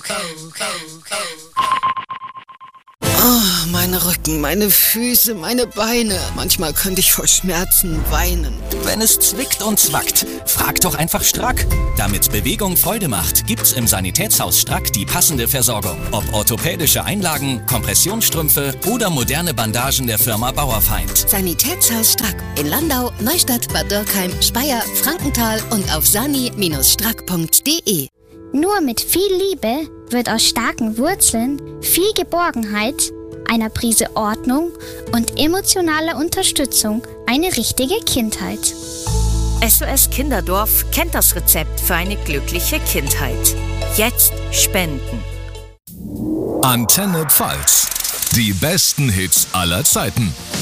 Oh, mein Rücken, meine Füße, meine Beine. Manchmal könnte ich vor Schmerzen weinen. Wenn es zwickt und zwackt, frag doch einfach Strack. Damit Bewegung Freude macht, gibt's im Sanitätshaus Strack die passende Versorgung. Ob orthopädische Einlagen, Kompressionsstrümpfe oder moderne Bandagen der Firma Bauerfeind. Sanitätshaus Strack in Landau, Neustadt, Bad Dürkheim, Speyer, Frankenthal und auf sani-strack.de. Nur mit viel Liebe wird aus starken Wurzeln viel Geborgenheit, einer Prise Ordnung und emotionaler Unterstützung eine richtige Kindheit. SOS Kinderdorf kennt das Rezept für eine glückliche Kindheit. Jetzt spenden. Antenne Pfalz. Die besten Hits aller Zeiten.